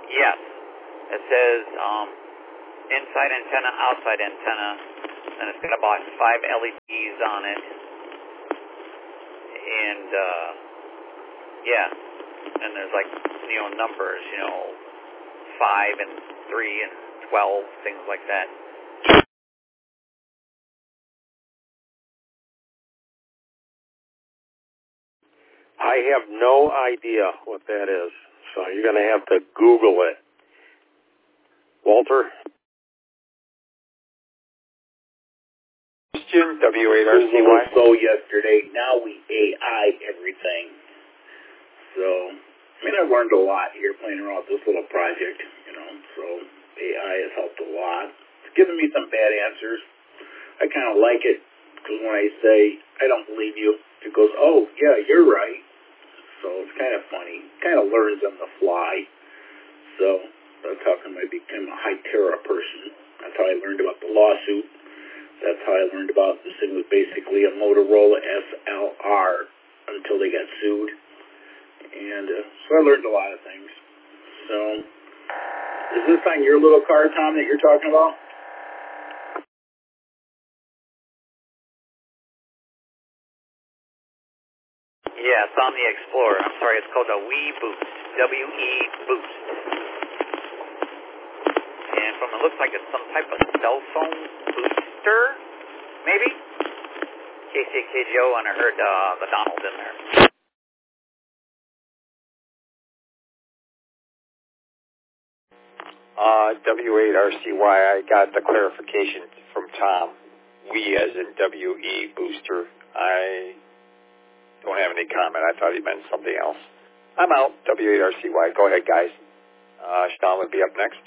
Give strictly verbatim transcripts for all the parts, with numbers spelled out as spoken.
Yes. It says um, inside antenna, outside antenna, and it's got about five L E Ds on it. And, uh, yeah. And there's like, you know, numbers, you know, five and three and twelve, things like that. I have no idea what that is, so you're going to have to Google it. Walter? Question, W eight R C Y. Google so yesterday, now we A I everything. So, I mean, I've learned a lot here playing around with this little project, you know, so A I has helped a lot. It's given me some bad answers. I kind of like it, because when I say, I don't believe you, it goes, oh, yeah, you're right. So it's kind of funny. Kind of learns on the fly. So that's how come I became a Hytera person. That's how I learned about the lawsuit. That's how I learned about this thing was basically a Motorola S L R until they got sued. And uh, so I learned a lot of things. So is this on your little car, Tom, that you're talking about? Yeah, it's on the Explorer. I'm sorry, it's called a Wii Boost. W E Boost. And from it looks like it's some type of cell phone booster, maybe? K C K G O, and I heard uh, the Donald in there. Uh, W eight R C Y, I got the clarification from Tom. We as in W E Booster. I don't have any comment. I thought he meant something else. I'm out. W eight R C Y. Go ahead, guys. Uh, Sean would be up next.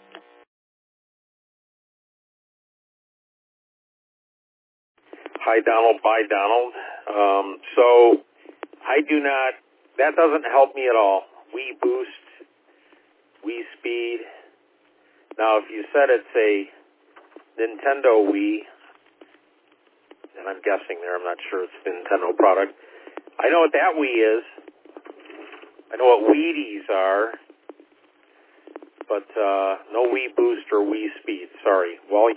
Hi, Donald. Bye, Donald. Um, so I do not, that doesn't help me at all. Wii Boost, Wii Speed. Now, if you said it's a Nintendo Wii, and I'm guessing there, I'm not sure it's a Nintendo product. I know what that Wii is. I know what Wheaties are, but uh, no Wii Boost or Wii Speed. Sorry. Wally?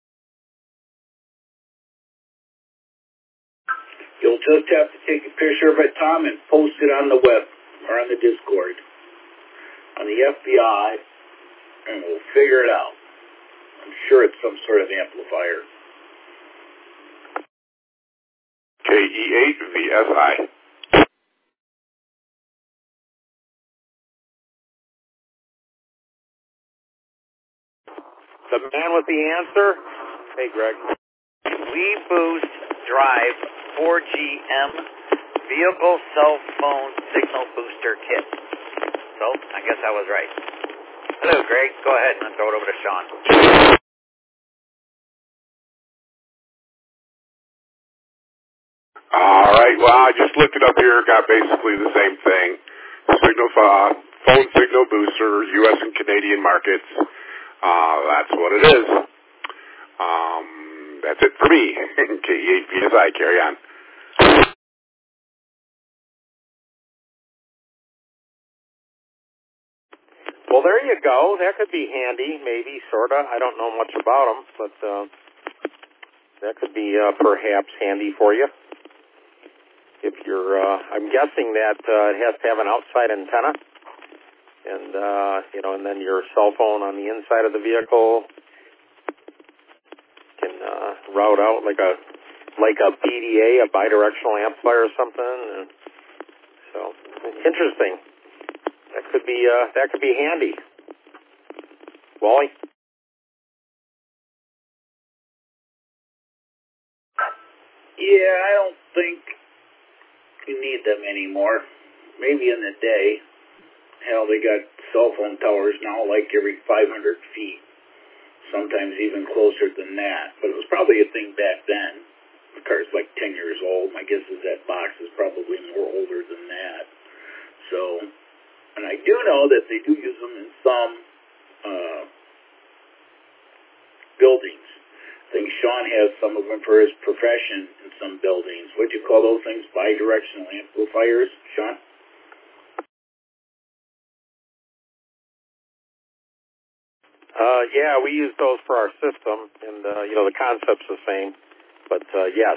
You'll just have to take a picture of it, Tom, and post it on the web or on the Discord on the F B I, and we'll figure it out. I'm sure it's some sort of amplifier. K E eight V S I. The man with the answer? Hey, Greg. Wii Boost Drive four G M Vehicle Cell Phone Signal Booster Kit. So, I guess I was right. Hello, Greg. Go ahead and throw it over to Sean. All right. Well, I just looked it up here. Got basically the same thing. Signal uh, phone signal booster, U S and Canadian markets. Uh, that's what it is. Um, that's it for me. K E eight V S I. Carry on. Well, there you go. That could be handy, maybe, sort of. I don't know much about them, but uh, that could be uh, perhaps handy for you. If you're, uh, I'm guessing that uh, it has to have an outside antenna, and uh, you know, and then your cell phone on the inside of the vehicle can uh, route out like a like a B D A, a bidirectional amplifier or something. And so interesting. That could be uh, that could be handy. Wally? Yeah, I don't think you need them anymore. Maybe in the day. Hell, they got cell phone towers now like every five hundred feet. Sometimes even closer than that. But it was probably a thing back then. The car's like ten years old. My guess is that box is probably more older than that. So, and I do know that they do use them in some uh, buildings. I think Sean has some of them for his profession in some buildings. What do you call those things? Bidirectional amplifiers, Sean? Uh, yeah, we use those for our system, and uh, you know the concept's the same. But uh, yes,